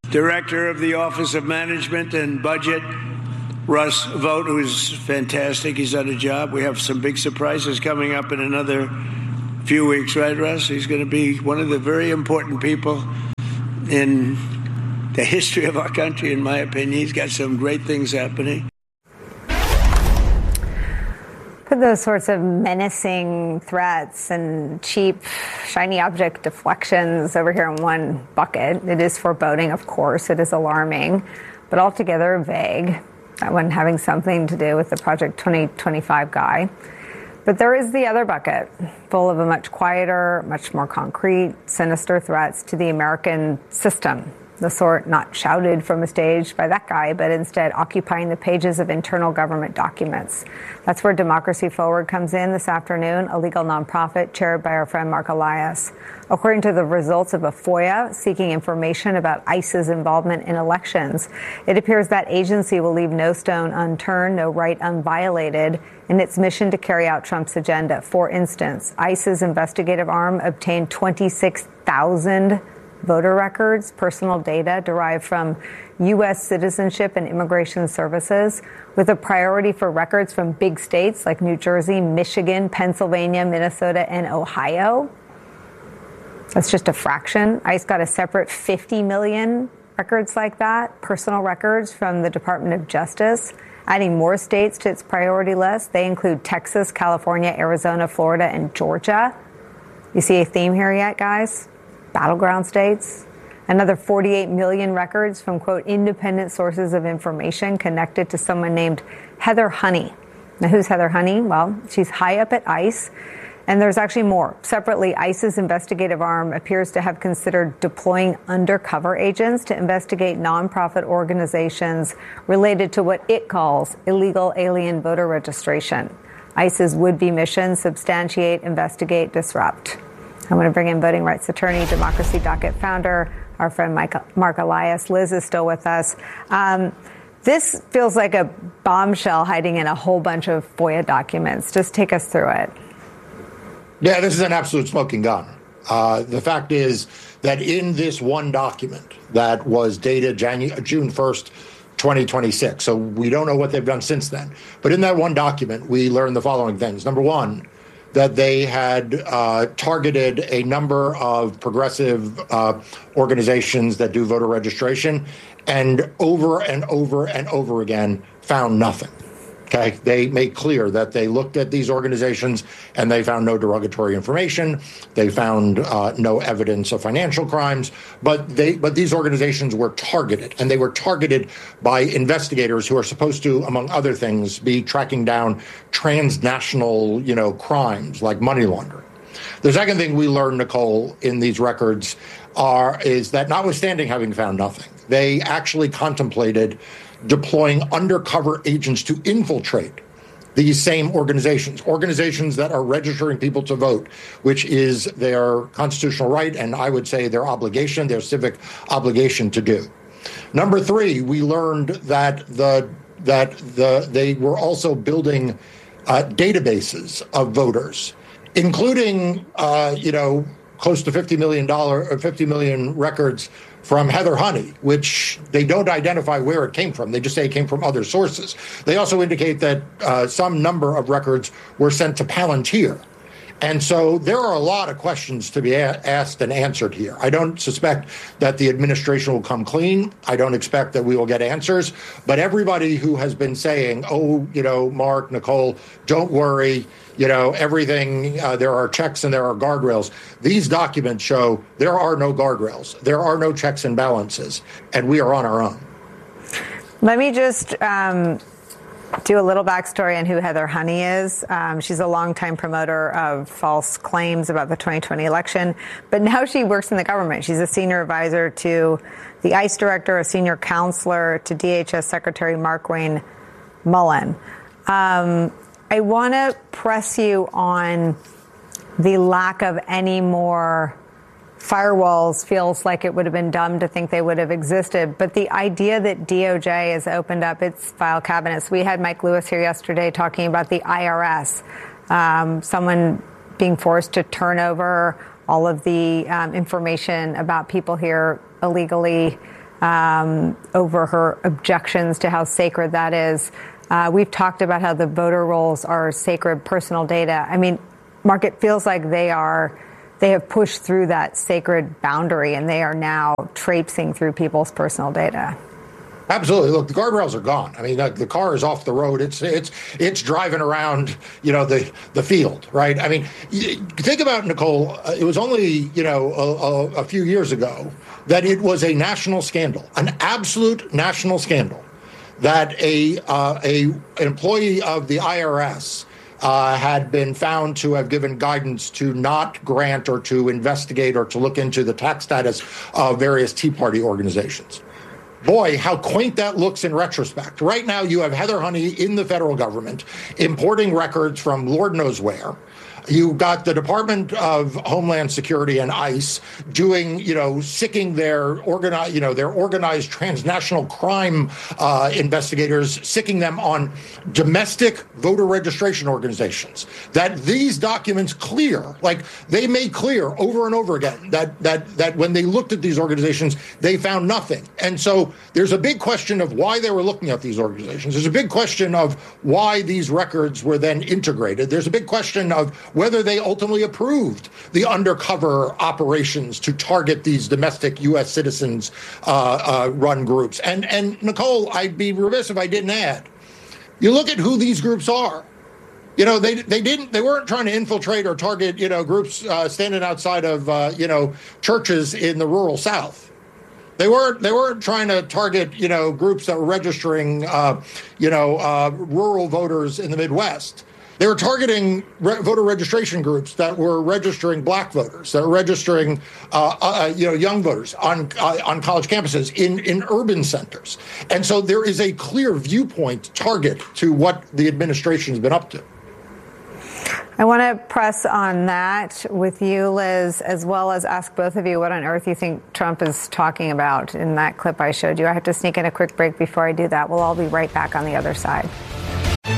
Director of the Office of Management and Budget, Russ Vought, who's fantastic. He's done a job. We have some big surprises coming up in another few weeks, right, Russ? He's going to be one of the very important people in the history of our country, in my opinion. He's got some great things happening. Put those sorts of menacing threats and cheap, shiny object deflections over here in one bucket. It is foreboding, of course. It is alarming, but altogether vague. That one having something to do with the Project 2025 guy. But there is the other bucket, full of a much quieter, much more concrete, sinister threats to the American system. The sort not shouted from a stage by that guy, but instead occupying the pages of internal government documents. That's where Democracy Forward comes in this afternoon, a legal nonprofit chaired by our friend Mark Elias. According to the results of a FOIA seeking information about ICE's involvement in elections, it appears that agency will leave no stone unturned, no right unviolated in its mission to carry out Trump's agenda. For instance, ICE's investigative arm obtained 26,000 voter records, personal data derived from U.S. Citizenship and Immigration Services, with a priority for records from big states like New Jersey, Michigan, Pennsylvania, Minnesota, and Ohio. That's just a fraction. ICE got a separate 50 million records like that, personal records from the Department of Justice, adding more states to its priority list. They include Texas, California, Arizona, Florida, and Georgia. You see a theme here yet, guys? Battleground states. Another 48 million records from, quote, independent sources of information connected to someone named Heather Honey. Now, who's Heather Honey? Well, she's high up at ICE. And there's actually more. Separately, ICE's investigative arm appears to have considered deploying undercover agents to investigate nonprofit organizations related to what it calls illegal alien voter registration. ICE's would-be mission: substantiate, investigate, disrupt. I want to bring in voting rights attorney, Democracy Docket founder, our friend Mark Elias. Liz is still with us. This feels like a bombshell hiding in a whole bunch of FOIA documents. Just take us through it. Yeah, this is an absolute smoking gun. The fact is that in this one document that was dated June 1st, 2026, so we don't know what they've done since then, but in that one document, we learned the following things. Number one, that they had targeted a number of progressive organizations that do voter registration, and over and over and over again found nothing. Okay, they made clear that they looked at these organizations and they found no derogatory information. They found no evidence of financial crimes, but these organizations were targeted, and they were targeted by investigators who are supposed to, among other things, be tracking down transnational, crimes like money laundering. The second thing we learned, Nicole, in these records is that notwithstanding having found nothing, they actually contemplated deploying undercover agents to infiltrate these same organizations that are registering people to vote, which is their constitutional right, and I would say their obligation, their civic obligation to do. Number three, we learned that they were also building databases of voters, including close to $50 million records from Heather Honey, which they don't identify where it came from. They just say it came from other sources. They also indicate that some number of records were sent to Palantir. And so there are a lot of questions to be asked and answered here. I don't suspect that the administration will come clean. I don't expect that we will get answers. But everybody who has been saying, Mark, Nicole, don't worry, everything, there are checks and there are guardrails. These documents show there are no guardrails. There are no checks and balances, and we are on our own. Let me just do a little backstory on who Heather Honey is. She's a longtime promoter of false claims about the 2020 election, but now she works in the government. She's a senior advisor to the ICE director, a senior counselor to DHS Secretary Markwayne Mullin. I want to press you on the lack of any more firewalls. Feels like it would have been dumb to think they would have existed. But the idea that DOJ has opened up its file cabinets. We had Mike Lewis here yesterday talking about the IRS, someone being forced to turn over all of the information about people here illegally over her objections to how sacred that is. We've talked about how the voter rolls are sacred personal data. I mean, Mark, it feels like they have pushed through that sacred boundary and they are now traipsing through people's personal data. Absolutely. Look, the guardrails are gone. I mean, the car is off the road. It's driving around, the field, right? I mean, think about, Nicole, it was only, a few years ago that it was a national scandal, an absolute national scandal, that an employee of the IRS had been found to have given guidance to not grant or to investigate or to look into the tax status of various Tea Party organizations. Boy, how quaint that looks in retrospect. Right now, you have Heather Honey in the federal government importing records from Lord knows where. You got the Department of Homeland Security and ICE doing, sicking their organized transnational crime investigators, sicking them on domestic voter registration organizations. That these documents clear, like they made clear over and over again that when they looked at these organizations, they found nothing. And so there's a big question of why they were looking at these organizations. There's a big question of why these records were then integrated. There's a big question of whether they ultimately approved the undercover operations to target these domestic U.S. citizens run groups. And Nicole, I'd be remiss if I didn't add, you look at who these groups are. They weren't trying to infiltrate or target, groups standing outside of, churches in the rural South. They weren't trying to target, groups that were registering, rural voters in the Midwest. They were targeting voter registration groups that were registering black voters, that were registering, young voters on college campuses in urban centers. And so there is a clear viewpoint target to what the administration has been up to. I want to press on that with you, Liz, as well as ask both of you what on earth you think Trump is talking about in that clip I showed you. I have to sneak in a quick break before I do that. We'll all be right back on the other side.